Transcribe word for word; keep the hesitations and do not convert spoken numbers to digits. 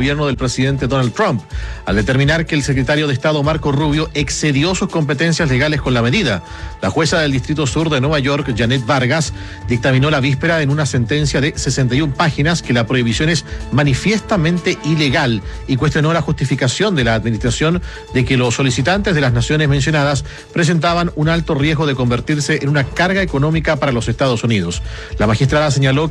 gobierno del presidente Donald Trump, al determinar que el secretario de Estado Marco Rubio excedió sus competencias legales con la medida. La jueza del Distrito Sur de Nueva York, Janet Vargas, dictaminó la víspera en una sentencia de sesenta y una páginas que la prohibición es manifiestamente ilegal y cuestionó la justificación de la administración de que los solicitantes de las naciones mencionadas presentaban un alto riesgo de convertirse en una carga económica para los Estados Unidos. La magistrada señaló